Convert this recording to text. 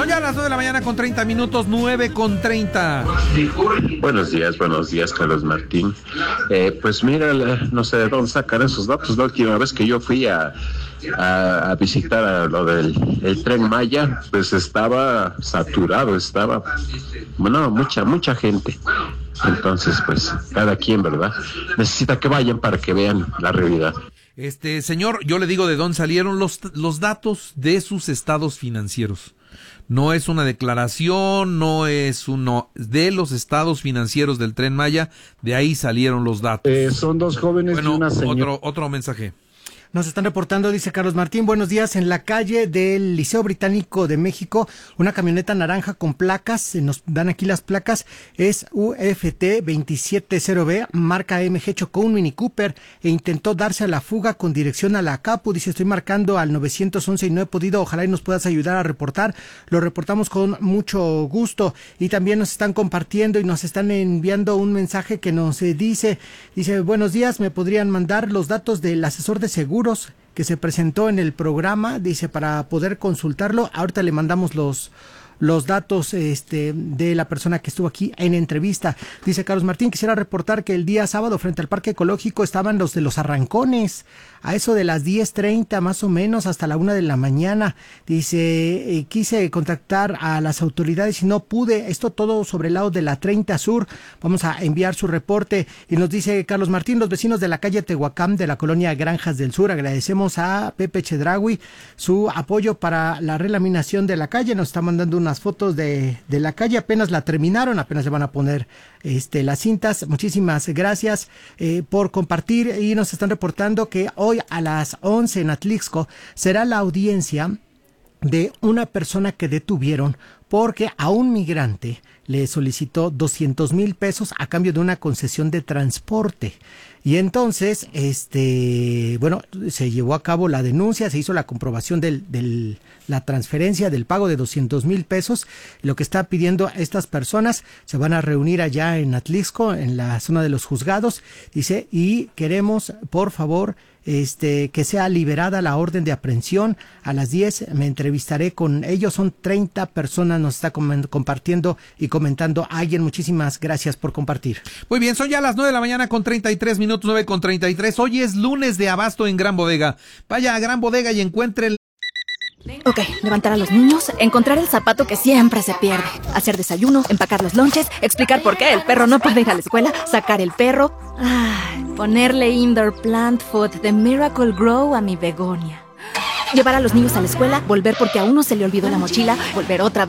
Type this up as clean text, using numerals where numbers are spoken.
Son ya las 9 de la mañana con 30 minutos, 9:30. Buenos días, Carlos Martín. Pues mira, no sé de dónde sacan esos datos. La última vez que yo fui a visitar a lo del el Tren Maya, pues estaba saturado, mucha gente. Entonces, pues, cada quien, ¿verdad? Necesita que vayan para que vean la realidad. Señor, yo le digo de dónde salieron los datos de sus estados financieros. No es una declaración, no es uno de los estados financieros del Tren Maya, de ahí salieron los datos. Son dos jóvenes y una señora. Otro mensaje. Nos están reportando, dice Carlos Martín, buenos días, en la calle del Liceo Británico de México, una camioneta naranja con placas, nos dan aquí las placas, es UFT 270B, marca MG, chocó un Mini Cooper e intentó darse a la fuga con dirección a la Capu, dice, estoy marcando al 911 y no he podido, ojalá y nos puedas ayudar a reportar, lo reportamos con mucho gusto, y también nos están compartiendo y nos están enviando un mensaje que nos dice, buenos días, me podrían mandar los datos del asesor de seguros que se presentó en el programa, dice, para poder consultarlo. Ahorita le mandamos los datos de la persona que estuvo aquí en entrevista. Dice Carlos Martín, quisiera reportar que el día sábado frente al Parque Ecológico estaban los de los arrancones, a eso de las 10:30 más o menos hasta la 1 de la mañana. Dice, quise contactar a las autoridades y no pude, esto todo sobre el lado de la 30 Sur. Vamos a enviar su reporte. Y nos dice Carlos Martín, los vecinos de la calle Tehuacán de la colonia Granjas del Sur, agradecemos a Pepe Chedraui su apoyo para la relaminación de la calle. Nos está mandando unas fotos de la calle, apenas la terminaron, apenas le van a poner las cintas. Muchísimas gracias por compartir, y nos están reportando que hoy a las 11 en Atlixco será la audiencia de una persona que detuvieron porque a un migrante le solicitó 200,000 pesos a cambio de una concesión de transporte. Y entonces, se llevó a cabo la denuncia, se hizo la comprobación de la transferencia del pago de 200,000 pesos. Lo que está pidiendo a estas personas, se van a reunir allá en Atlixco, en la zona de los juzgados, dice, y queremos, por favor, que sea liberada la orden de aprehensión. A las 10 me entrevistaré con ellos, son 30 personas, nos está compartiendo y comentando alguien. Muchísimas gracias por compartir. Muy bien, son ya las 9 de la mañana con 33 minutos, 9:33. Hoy es lunes de abasto en Gran Bodega. Vaya a Gran Bodega y encuentre el... Ok, levantar a los niños, encontrar el zapato que siempre se pierde, hacer desayuno, empacar los lonches, explicar por qué el perro no puede ir a la escuela, sacar el perro, ponerle indoor plant food de Miracle Grow a mi begonia, llevar a los niños a la escuela, volver porque a uno se le olvidó la mochila, volver otra vez.